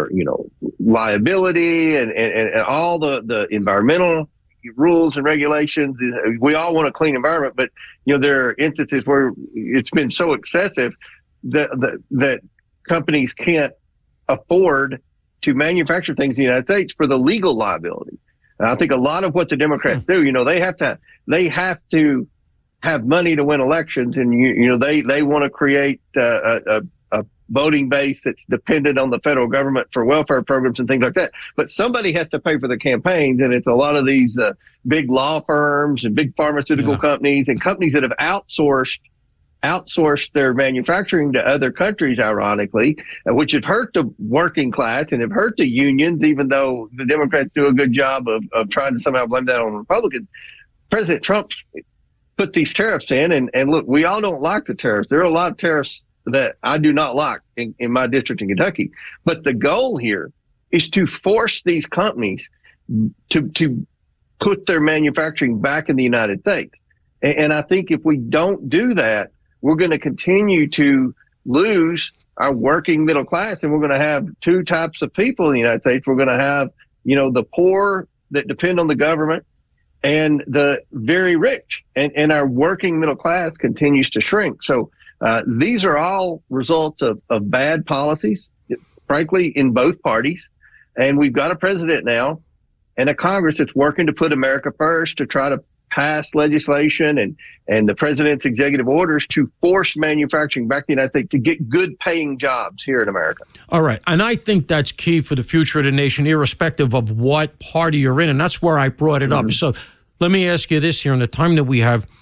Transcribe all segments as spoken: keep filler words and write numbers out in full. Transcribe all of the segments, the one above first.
you know, liability and, and, and all the, the environmental rules and regulations. We all want a clean environment, but, you know, there are instances where it's been so excessive that, that, that companies can't afford to manufacture things in the United States for the legal liability. And I think a lot of what the Democrats do, you know, they have to, they have to have money to win elections, and you, you know, they, they want to create uh, a, a voting base that's dependent on the federal government for welfare programs and things like that. But somebody has to pay for the campaigns, and it's a lot of these uh, big law firms and big pharmaceutical yeah. companies and companies that have outsourced outsourced their manufacturing to other countries, ironically, which have hurt the working class and have hurt the unions, even though the Democrats do a good job of, of trying to somehow blame that on Republicans. President Trump put these tariffs in, and, and look, we all don't like the tariffs. There are a lot of tariffs that I do not like in, in my district in Kentucky. But the goal here is to force these companies to, to put their manufacturing back in the United States. And, and I think if we don't do that, we're going to continue to lose our working middle class, and we're going to have two types of people in the United States. We're going to have, you know, the poor that depend on the government and the very rich, and, and our working middle class continues to shrink. So uh, these are all results of, of bad policies, frankly, in both parties. And we've got a president now and a Congress that's working to put America first, to try to pass legislation and, and the president's executive orders to force manufacturing back to the United States to get good paying jobs here in America. All right. And I think that's key for the future of the nation, irrespective of what party you're in. And that's where I brought it mm-hmm. up. So let me ask you this here in the time that we have.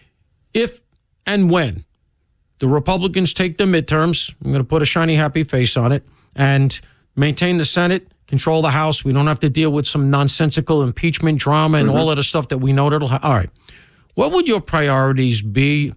If and when the Republicans take the midterms, I'm going to put a shiny, happy face on it, and maintain the Senate, control the House. We don't have to deal with some nonsensical impeachment drama and mm-hmm. all of the stuff that we know that'll happen. All right. What would your priorities be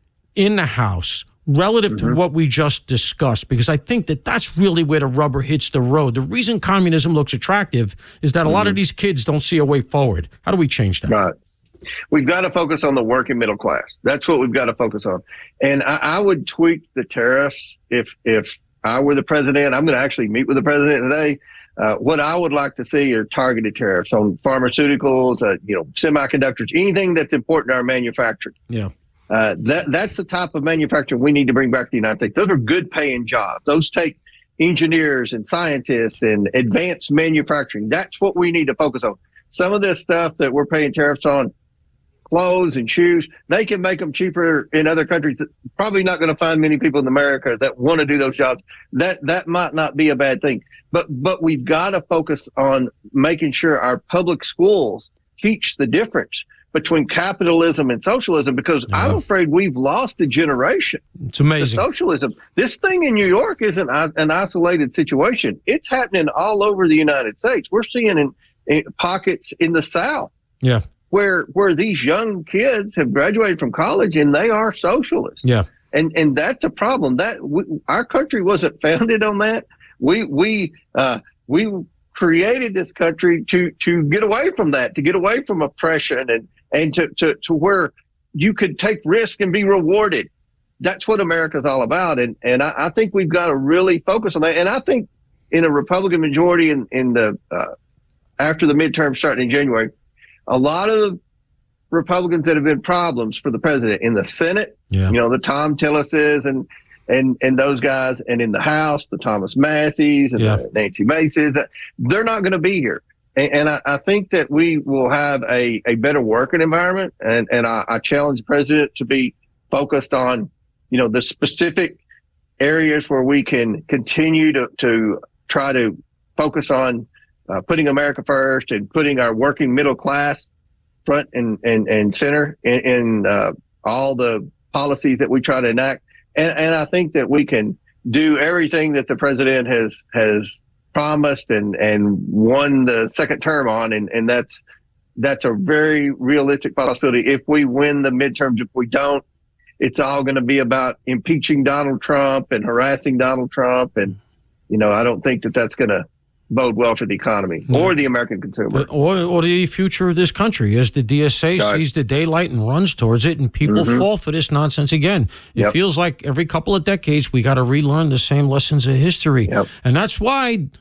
in the House relative mm-hmm. to what we just discussed? Because I think that that's really where the rubber hits the road. The reason communism looks attractive is that a mm-hmm. lot of these kids don't see a way forward. How do we change that? Right. We've got to focus on the working middle class. That's what we've got to focus on. And I, I would tweak the tariffs if, if I were the president. I'm going to actually meet with the president today. Uh, what I would like to see are targeted tariffs on pharmaceuticals, uh, you know, semiconductors, anything that's important to our manufacturing. Yeah, uh, that that's the type of manufacturing we need to bring back to the United States. Those are good paying jobs. Those take engineers and scientists and advanced manufacturing. That's what we need to focus on. Some of this stuff that we're paying tariffs on, clothes and shoes, they can make them cheaper in other countries. Probably not going to find many people in America that want to do those jobs. That that might not be a bad thing. But but we've got to focus on making sure our public schools teach the difference between capitalism and socialism, because yeah. I'm afraid we've lost a generation. It's amazing. To socialism. This thing in New York isn't an isolated situation. It's happening all over the United States. We're seeing in, in pockets in the South. Yeah. Where where these young kids have graduated from college and they are socialists. Yeah. And and that's a problem. That we, our country wasn't founded on that. We we uh, we created this country to to get away from that, to get away from oppression, and and to to, to where you could take risk and be rewarded. That's what America's all about. And and I, I think we've got to really focus on that. And I think in a Republican majority in in the uh, after the midterm starting in January, a lot of the Republicans that have been problems for the president in the Senate, yeah. you know, the Tom Tillises and and and those guys, and in the House, the Thomas Masseys and yeah. the Nancy Maces, they're not going to be here. And, and I, I think that we will have a, a better working environment. And, and I, I challenge the president to be focused on, you know, the specific areas where we can continue to, to try to focus on uh, putting America first and putting our working middle class front and, and, and center in, in uh, all the policies that we try to enact. And, and I think that we can do everything that the president has has promised and, and won the second term on. And, and that's that's a very realistic possibility. If we win the midterms, if we don't, it's all going to be about impeaching Donald Trump and harassing Donald Trump. And, you know, I don't think that that's going to bode well for the economy or the American consumer. Or, or the future of this country as the D S A God. sees the daylight and runs towards it, and people mm-hmm. fall for this nonsense again. It yep. feels like every couple of decades we got to relearn the same lessons of history. Yep. And that's why